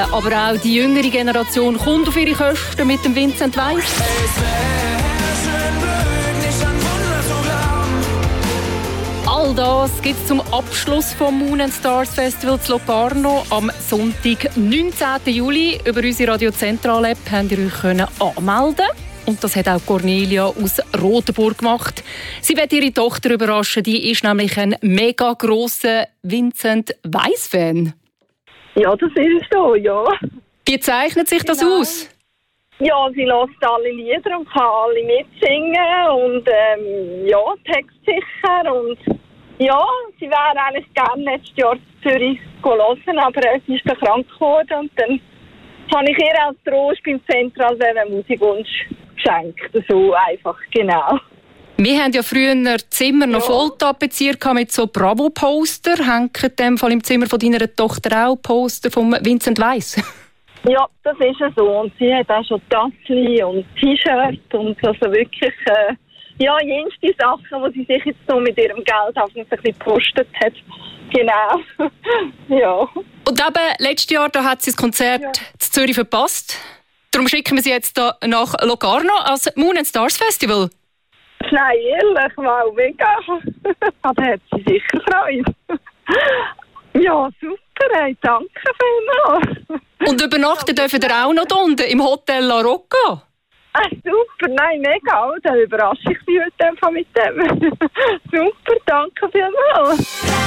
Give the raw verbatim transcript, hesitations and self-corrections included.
aber auch die jüngere Generation kommt auf ihre Kosten mit dem Vincent Weiss. All das gibt es zum Abschluss vom Moon and Stars Festival zu Locarno am Sonntag, neunzehnten Juli. Über unsere Radio Zentral App könnt ihr euch anmelden. Und das hat auch Cornelia aus Rotenburg gemacht. Sie wird ihre Tochter überraschen. Die ist nämlich ein mega grosser Vincent Weiss-Fan. Ja, das ist so, ja. Wie zeichnet sich das Genau. aus? Ja, sie hört alle Lieder und kann alle mitsingen und ähm, ja, textsicher und ja, sie wäre eigentlich gerne letztes Jahr in Zürich hören, aber sie ist dann krank geworden und dann habe ich ihr als Trost beim Zentral einen Musikwunsch geschenkt, so einfach, genau. Wir haben ja früher Zimmer noch Ja. voll tapeziert mit so Bravo-Poster. Hängen in dem Fall im Zimmer von deiner Tochter auch Poster von Vincent Weiss? Ja, das ist ja so. Und sie hat auch schon Tassli und T-Shirt und also wirklich, äh, ja, jenste Sachen, die sie sich jetzt so mit ihrem Geld auf ein bisschen gepostet hat. Genau. Ja. Und eben, letztes Jahr da hat sie das Konzert Ja. in Zürich verpasst. Darum schicken wir sie jetzt da nach Locarno als Moon and Stars Festival. Nein, ehrlich, wow, mega. Da hat sie sicher Freude. Ja, super, hey, danke vielmals. Und übernachten dürfen ihr auch noch da unten im Hotel La Rocca. Ah, super, nein, mega. Dann überrasche ich Sie heute einfach mit dem. Super, danke vielmals.